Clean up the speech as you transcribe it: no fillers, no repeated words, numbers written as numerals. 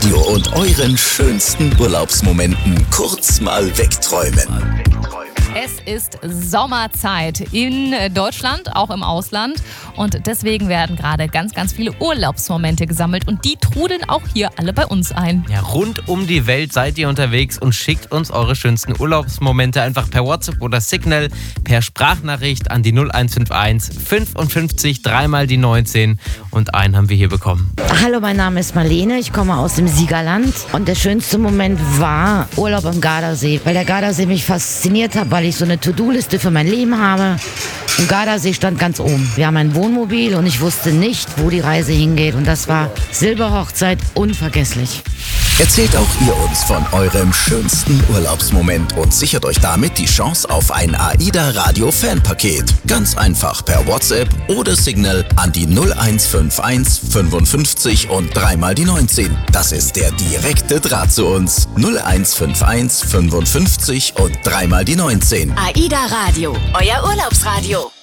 Radio und euren schönsten Urlaubsmomenten kurz mal wegträumen. Es ist Sommerzeit in Deutschland, auch im Ausland. Und deswegen werden gerade ganz, ganz viele Urlaubsmomente gesammelt. Und die trudeln auch hier alle bei uns ein. Ja, rund um die Welt seid ihr unterwegs und schickt uns eure schönsten Urlaubsmomente einfach per WhatsApp oder Signal, per Sprachnachricht an die 0151 55 3 die 19. Und einen haben wir hier bekommen. Hallo, mein Name ist Marlene, ich komme aus dem Siegerland. Und der schönste Moment war Urlaub am Gardasee, weil der Gardasee mich fasziniert hat, weil ich so eine To-Do-Liste für mein Leben habe. Und Gardasee stand ganz oben. Wir haben ein Wohnmobil und ich wusste nicht, wo die Reise hingeht. Und das war Silberhochzeit unvergesslich. Erzählt auch ihr uns von eurem schönsten Urlaubsmoment und sichert euch damit die Chance auf ein AIDA Radio Fanpaket. Ganz einfach per WhatsApp oder Signal an die 0151 55 und 3 die 19. Das ist der direkte Draht zu uns. 0151 55 und 3 die 19. AIDA Radio, euer Urlaubsradio.